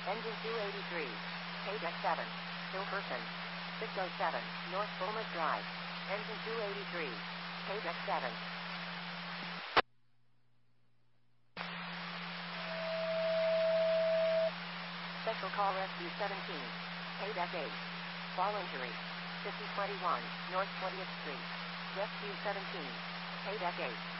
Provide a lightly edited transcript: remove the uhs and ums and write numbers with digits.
Engine 283. Paydeck 7. Still person. 607. North Beaumont Drive. Engine 283. Paydeck 7. Special Call Rescue 17. Paydeck 8. Fall injury. 5021. North 20th Street. Rescue 17. Paydeck 8.